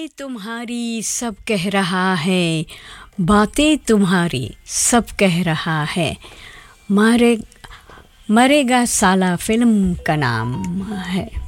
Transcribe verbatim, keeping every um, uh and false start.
तुम्हारी सब कह रहा है, बातें तुम्हारी सब कह रहा है, मारे मरेगा साला फिल्म का नाम है।